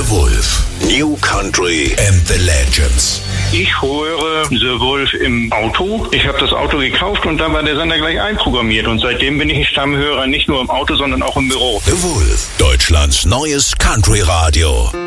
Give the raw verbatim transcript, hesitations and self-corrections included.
The Wolf. New Country and the Legends. Ich höre The Wolf im Auto. Ich habe das Auto gekauft und da war der Sender gleich einprogrammiert. Und seitdem bin ich ein Stammhörer, nicht nur im Auto, sondern auch im Büro. The Wolf, Deutschlands neues Country-Radio.